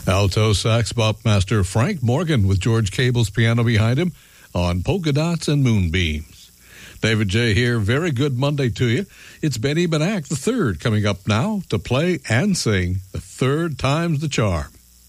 Alto sax bop master Frank Morgan with George Cable's piano behind him on Polka Dots and Moonbeams. David J. here. Very good Monday to you. It's Benny Benack III coming up now to play and sing The Third Time's the Charm.